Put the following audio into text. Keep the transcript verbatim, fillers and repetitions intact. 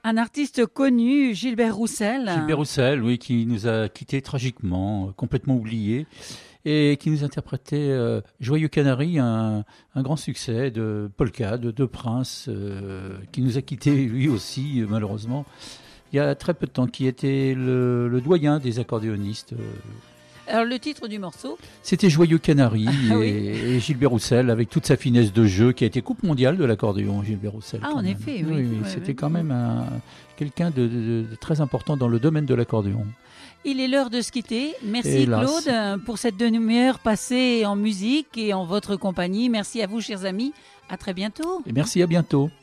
Un artiste connu, Gilbert Roussel. Gilbert Roussel, oui, qui nous a quittés tragiquement, euh, complètement oubliés, et qui nous interprétait euh, Joyeux Canari, un, un grand succès de polka, de, de Prince, euh, qui nous a quittés lui aussi, euh, malheureusement, il y a très peu de temps, qui était le, le doyen des accordéonistes. Euh, Alors le titre du morceau? C'était Joyeux Canari ah, et, oui. et Gilbert Roussel, avec toute sa finesse de jeu, qui a été coupe mondiale de l'accordéon, Gilbert Roussel. Ah, en même. effet, oui. oui, oui ouais, c'était ouais. quand même un, quelqu'un de, de, de très important dans le domaine de l'accordéon. Il est l'heure de se quitter. Merci Hélas. Claude pour cette demi-heure passée en musique et en votre compagnie. Merci à vous, chers amis. À très bientôt. Et merci, à bientôt.